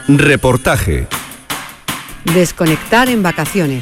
Reportaje. Desconectar en vacaciones.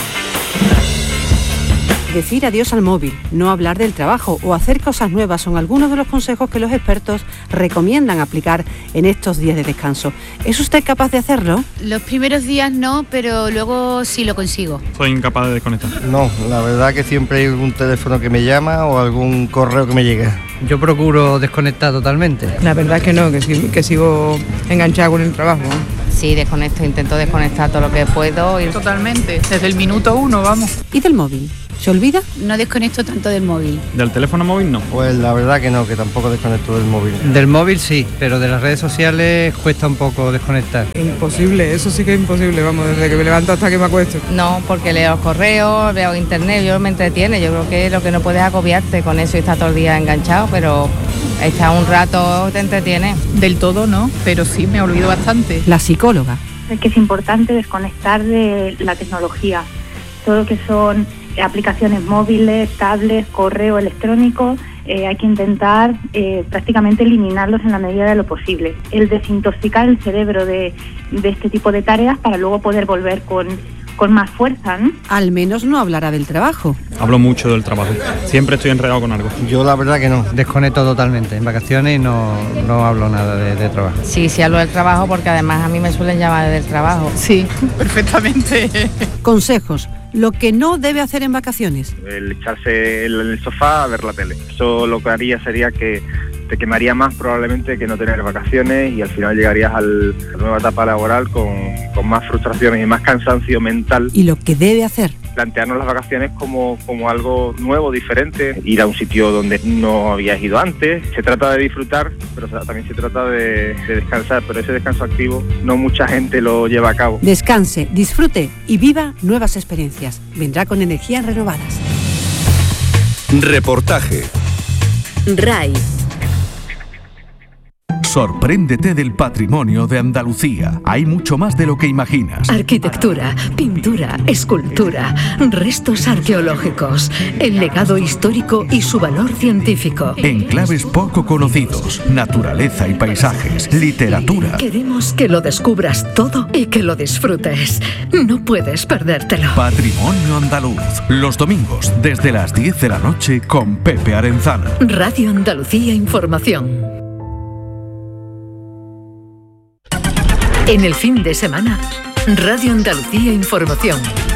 Decir adiós al móvil, no hablar del trabajo o hacer cosas nuevas son algunos de los consejos que los expertos recomiendan aplicar en estos días de descanso. ¿Es usted capaz de hacerlo? Los primeros días no, pero luego sí lo consigo. Soy incapaz de desconectar. No, la verdad que siempre hay algún teléfono que me llama o algún correo que me llega. Yo procuro desconectar totalmente. La verdad que no, que sigo enganchada con el trabajo. Sí, desconecto, intento desconectar todo lo que puedo. Totalmente, desde el minuto 1, vamos. ¿Y del móvil? ¿Se olvida? No desconecto tanto del móvil. ¿Del teléfono móvil no? Pues la verdad que no, que tampoco desconecto del móvil. Del móvil sí, pero de las redes sociales cuesta un poco desconectar. Imposible, eso sí que es imposible, vamos, desde que me levanto hasta que me acuesto. No, porque leo los correos, veo internet, yo me entretiene. Yo creo que lo que no puedes es agobiarte con eso y estar todo el día enganchado, pero estar un rato te entretiene. Del todo no, pero sí me olvido bastante. La psicóloga. Es que es importante desconectar de la tecnología, todo lo que son aplicaciones móviles, tablets, correo electrónico, hay que intentar prácticamente eliminarlos en la medida de lo posible. El desintoxicar el cerebro de este tipo de tareas para luego poder volver con más fuerza, ¿no? Al menos no hablará del trabajo. Hablo mucho del trabajo. Siempre estoy enredado con algo. Yo la verdad que no. Desconecto totalmente. En vacaciones no hablo nada de trabajo. Sí, hablo del trabajo porque además a mí me suelen llamar del trabajo. Sí, perfectamente. Consejos. Lo que no debe hacer en vacaciones. El echarse en el sofá a ver la tele. Eso lo que haría sería que te quemaría más probablemente que no tener vacaciones y al final llegarías a la nueva etapa laboral con más frustraciones y más cansancio mental. Y lo que debe hacer. Plantearnos las vacaciones como algo nuevo, diferente, ir a un sitio donde no habías ido antes. Se trata de disfrutar, pero también se trata de descansar, pero ese descanso activo no mucha gente lo lleva a cabo. Descanse, disfrute y viva nuevas experiencias. Vendrá con energías renovadas. Reportaje. RAI. Sorpréndete del patrimonio de Andalucía. Hay mucho más de lo que imaginas. Arquitectura, pintura, escultura, restos arqueológicos, el legado histórico y su valor científico. Enclaves poco conocidos, naturaleza y paisajes, literatura. Queremos que lo descubras todo y que lo disfrutes. No puedes perdértelo. Patrimonio andaluz. Los domingos desde las 10 de la noche con Pepe Arenzano. Radio Andalucía Información. En el fin de semana, Radio Andalucía Información.